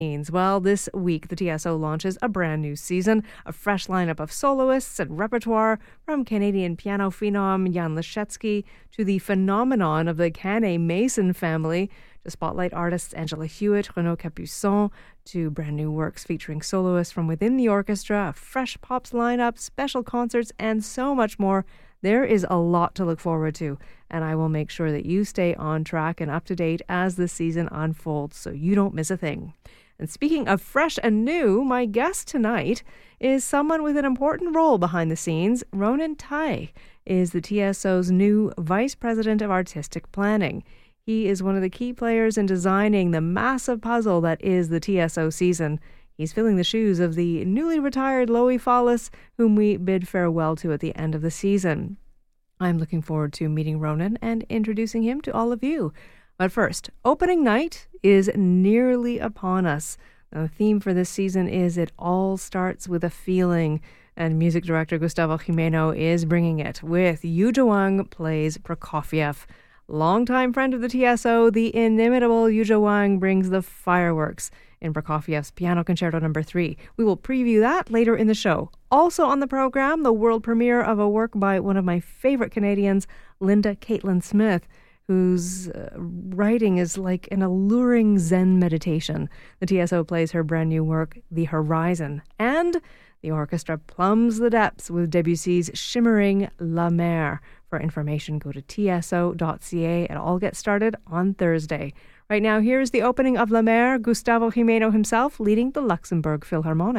Well, this week the TSO launches a brand new season, a fresh lineup of soloists and repertoire from Canadian piano phenom Jan Leschetski to the phenomenon of the Canet Mason family, to spotlight artists Angela Hewitt, Renaud Capuçon, to brand new works featuring soloists from within the orchestra, a fresh pops lineup, special concerts, and so much more. There is a lot to look forward to, and I will make sure that you stay on track and up to date as the season unfolds so you don't miss a thing. And speaking of fresh and new, my guest tonight is someone with an important role behind the scenes. Ronan Tighe is the TSO's new Vice President of Artistic Planning. He is one of the key players in designing the massive puzzle that is the TSO season. He's filling the shoes of the newly retired Loie Fallis, whom we bid farewell to at the end of the season. I'm looking forward to meeting Ronan and introducing him to all of you. But first, opening night is nearly upon us. Now, the theme for this season is It All Starts With a Feeling, and music director Gustavo Gimeno is bringing it with Yu Zhawang Plays Prokofiev. Longtime friend of the TSO, the inimitable Yu Zhawang brings the fireworks in Prokofiev's Piano Concerto No. 3. We will preview that later in the show. Also on the program, the world premiere of a work by one of my favorite Canadians, Linda Caitlin Smith, whose writing is like an alluring Zen meditation. The TSO plays her brand new work, The Horizon, and the orchestra plumbs the depths with Debussy's shimmering La Mer. For information, go to tso.ca. It all gets started on Thursday. Right now, here's the opening of La Mer, Gustavo Gimeno himself leading the Luxembourg Philharmonic.